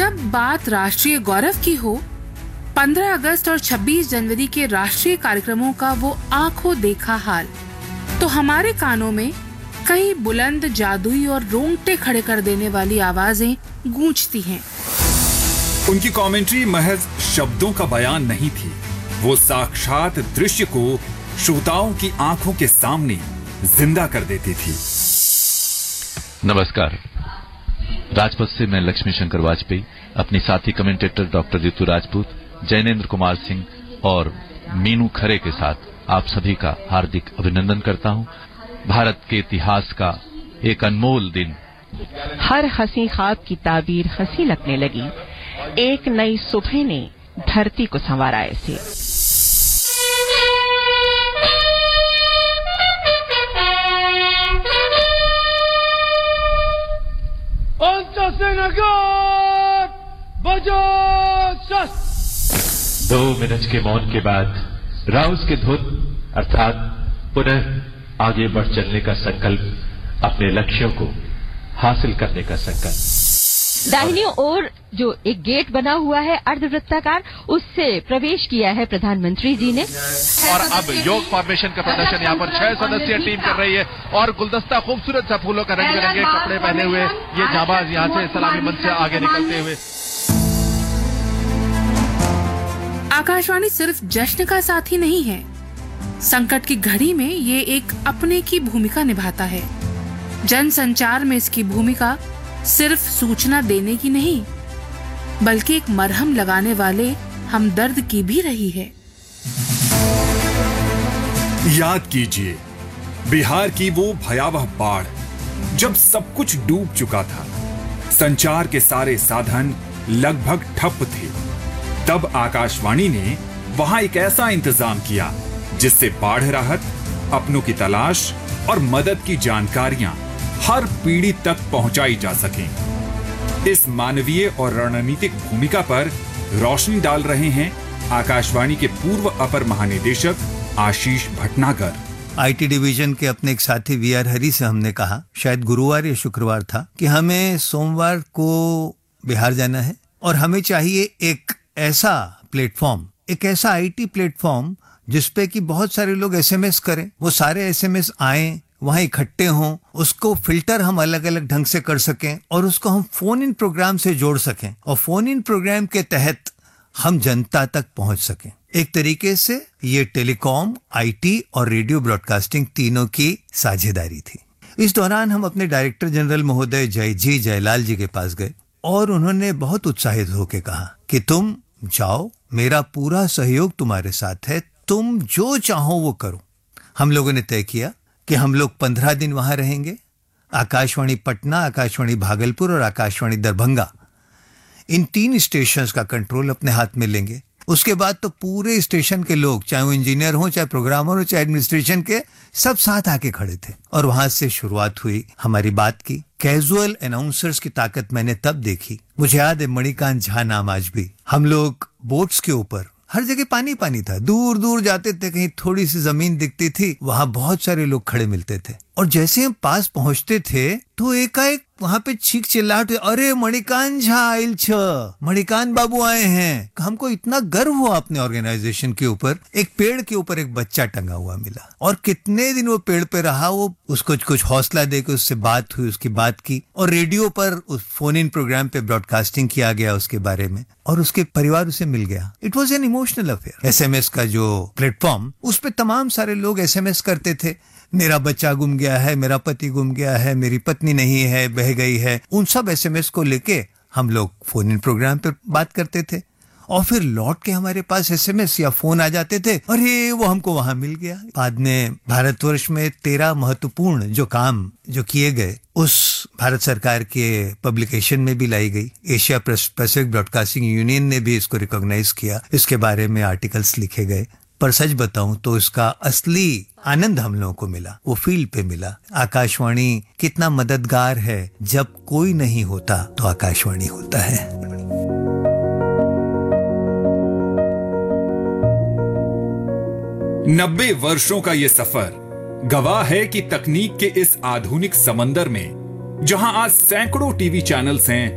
जब बात राष्ट्रीय गौरव की हो, 15 अगस्त और 26 जनवरी के राष्ट्रीय कार्यक्रमों का वो आंखों देखा हाल तो हमारे कानों में कई बुलंद, जादुई और रोंगटे खड़े कर देने वाली आवाजें गूंजती हैं। उनकी कमेंट्री महज शब्दों का बयान नहीं थी, वो साक्षात दृश्य को श्रोताओं की आंखों के सामने जिंदा कर देती थी। नमस्कार, राजपथ से मैं लक्ष्मी शंकर वाजपेयी अपनी साथी कमेंटेटर डॉक्टर ऋतु राजपूत, जैनेन्द्र कुमार सिंह और मीनू खरे के साथ आप सभी का हार्दिक अभिनंदन करता हूं। भारत के इतिहास का एक अनमोल दिन। हर हंसी ख्वाब की ताबीर हंसी लगने लगी, एक नई सुबह ने धरती को संवारा ऐसे। दो मिनट के मौन के बाद राउस के धुन अर्थात पुनः आगे बढ़ चलने का संकल्प, अपने लक्ष्यों को हासिल करने का संकल्प। दाहिनी ओर जो एक गेट बना हुआ है अर्धवृत्ताकार, उससे प्रवेश किया है प्रधानमंत्री जी ने। और अब योग फॉर्मेशन का प्रदर्शन यहाँ पर 6 सदस्यीय टीम कर रही है और गुलदस्ता खूबसूरत सा फूलों का रंग बिरंगे कपड़े पहने हुए ये जाबाज यहाँ से सलामी मंच से आगे निकलते हुए। आकाशवाणी सिर्फ जश्न का साथी नहीं है, संकट की घड़ी में ये एक अपने की भूमिका निभाता है। जन संचार में इसकी भूमिका सिर्फ सूचना देने की नहीं, बल्कि एक मरहम लगाने वाले हमदर्द की भी रही है। याद कीजिए बिहार की वो भयावह बाढ़, जब सब कुछ डूब चुका था, संचार के सारे साधन लगभग ठप थे। तब आकाशवाणी ने वहां एक ऐसा इंतजाम किया जिससे बाढ़ राहत, अपनों की तलाश और मदद की जानकारियां हर पीढ़ी तक पहुंचाई जा सकें। इस मानवीय और रणनीतिक भूमिका पर रोशनी डाल रहे हैं आकाशवाणी के पूर्व अपर महानिदेशक आशीष भटनागर। आईटी डिवीजन के अपने एक साथी वीआर हरी से हमने कहा, शायद गुरुवार या शुक्रवार था, कि हमें सोमवार को बिहार जाना है और हमें चाहिए एक ऐसा प्लेटफॉर्म, एक ऐसा आईटी प्लेटफॉर्म जिसपे कि बहुत सारे लोग एसएमएस करें, वो सारे एसएमएस आए, वहां इकट्ठे हों, उसको फिल्टर हम अलग अलग ढंग से कर सकें और उसको हम फोन इन प्रोग्राम से जोड़ सकें और फोन इन प्रोग्राम के तहत हम जनता तक पहुंच सकें। एक तरीके से ये टेलीकॉम, आईटी और रेडियो ब्रॉडकास्टिंग तीनों की साझेदारी थी। इस दौरान हम अपने डायरेक्टर जनरल महोदय जयलाल जी के पास गए और उन्होंने बहुत उत्साहित होकर कहा कि तुम जाओ, मेरा पूरा सहयोग तुम्हारे साथ है, तुम जो चाहो वो करो। हम लोगों ने तय किया कि हम लोग 15 दिन वहां रहेंगे। आकाशवाणी पटना, आकाशवाणी भागलपुर और आकाशवाणी दरभंगा, इन 3 स्टेशंस का कंट्रोल अपने हाथ में लेंगे। उसके बाद तो पूरे स्टेशन के लोग, चाहे वो इंजीनियर हो, चाहे प्रोग्रामर हो, चाहे एडमिनिस्ट्रेशन के, सब साथ आके खड़े थे और वहां से शुरुआत हुई हमारी बात की। कैजुअल अनाउंसर्स की ताकत मैंने तब देखी। मुझे याद है मणिकांत झा नाम आज भी। हम लोग बोट्स के ऊपर, हर जगह पानी पानी था, दूर दूर जाते थे, कहीं थोड़ी सी जमीन दिखती थी, वहां बहुत सारे लोग खड़े मिलते थे और जैसे हम पास पहुंचते थे तो एकाएक वहां पे चीख चिल्लाहट, अरे मणिकांत झा आइल छ, मणिकांत बाबू आए हैं। हमको इतना गर्व हुआ अपने ऑर्गेनाइजेशन के ऊपर। एक पेड़ के ऊपर एक बच्चा टंगा हुआ मिला और कितने दिन वो पेड़ पे रहा, वो उसको कुछ हौसला देकर उससे बात हुई, उसकी बात की और रेडियो पर उस फोन इन प्रोग्राम पे ब्रॉडकास्टिंग किया गया उसके बारे में और उसके परिवार उसे मिल गया। It was an emotional affair. SMS का जो प्लेटफॉर्म, उस पे तमाम सारे लोग एसएमएस करते थे, मेरा बच्चा गुम गया है, मेरा पति गुम गया है, मेरी पत्नी नहीं है, बह गई है। उन सब एसएमएस को लेके हम लोग फोन इन प्रोग्राम पर बात करते थे और फिर लौट के हमारे पास एसएमएस या फोन आ जाते थे, अरे वो हमको वहां मिल गया। बाद में भारतवर्ष में 13 महत्वपूर्ण जो काम जो किए गए, उस भारत सरकार के पब्लिकेशन में भी लाई गई। एशिया पैसिफिक ब्रॉडकास्टिंग यूनियन ने भी इसको रिकॉग्नाइज किया, इसके बारे में आर्टिकल्स लिखे गए। पर सच बताऊं तो इसका असली आनंद हम लोगों को मिला, वो फील्ड पे मिला। आकाशवाणी कितना मददगार है, जब कोई नहीं होता तो आकाशवाणी होता है। 90 वर्षों का ये सफर गवाह है कि तकनीक के इस आधुनिक समंदर में, जहां आज सैकड़ों टीवी चैनल्स हैं,